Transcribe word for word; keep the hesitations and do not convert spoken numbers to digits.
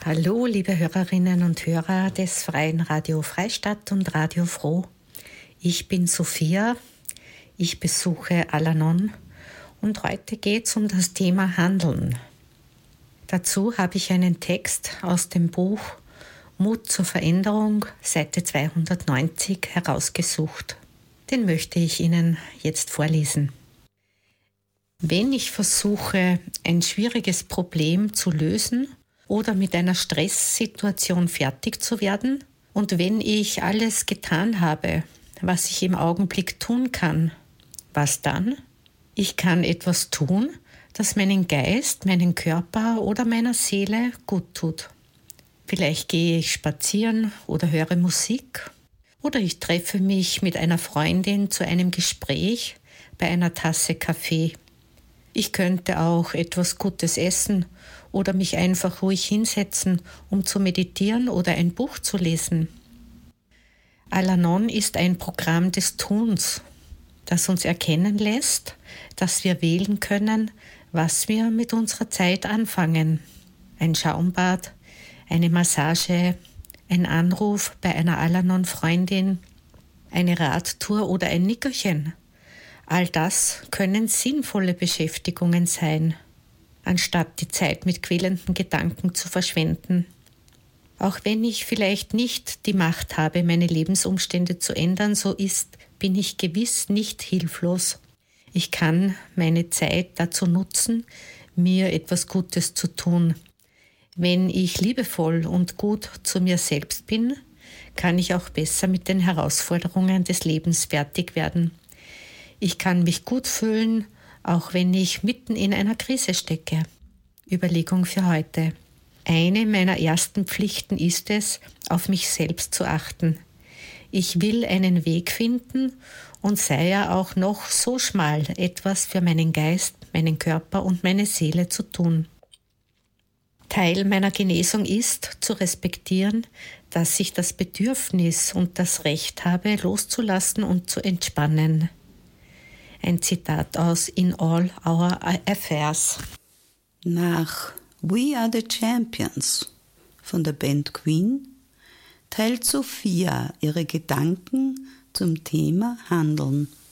Hallo, liebe Hörerinnen und Hörer des Freien Radio Freistadt und Radio Froh. Ich bin Sophia, ich besuche Al-Anon und heute geht es um das Thema Handeln. Dazu habe ich einen Text aus dem Buch Mut zur Veränderung, Seite zweihundertneunzig, herausgesucht. Den möchte ich Ihnen jetzt vorlesen. Wenn ich versuche, ein schwieriges Problem zu lösen oder mit einer Stresssituation fertig zu werden, und wenn ich alles getan habe, was ich im Augenblick tun kann, was dann? Ich kann etwas tun, das meinen Geist, meinen Körper oder meiner Seele gut tut. Vielleicht gehe ich spazieren oder höre Musik oder ich treffe mich mit einer Freundin zu einem Gespräch bei einer Tasse Kaffee. Ich könnte auch etwas Gutes essen oder mich einfach ruhig hinsetzen, um zu meditieren oder ein Buch zu lesen. Al-Anon ist ein Programm des Tuns, das uns erkennen lässt, dass wir wählen können, was wir mit unserer Zeit anfangen. Ein Schaumbad, eine Massage, ein Anruf bei einer Al-Anon-Freundin, eine Radtour oder ein Nickerchen. All das können sinnvolle Beschäftigungen sein, anstatt die Zeit mit quälenden Gedanken zu verschwenden. Auch wenn ich vielleicht nicht die Macht habe, meine Lebensumstände zu ändern, so ist, bin ich gewiss nicht hilflos. Ich kann meine Zeit dazu nutzen, mir etwas Gutes zu tun. Wenn ich liebevoll und gut zu mir selbst bin, kann ich auch besser mit den Herausforderungen des Lebens fertig werden. Ich kann mich gut fühlen, auch wenn ich mitten in einer Krise stecke. Überlegung für heute. Eine meiner ersten Pflichten ist es, auf mich selbst zu achten. Ich will einen Weg finden und sei er auch noch so schmal, etwas für meinen Geist, meinen Körper und meine Seele zu tun. Teil meiner Genesung ist, zu respektieren, dass ich das Bedürfnis und das Recht habe, loszulassen und zu entspannen. Ein Zitat aus In All Our Affairs. Nach We Are the Champions von der Band Queen teilt Sophia ihre Gedanken zum Thema Handeln.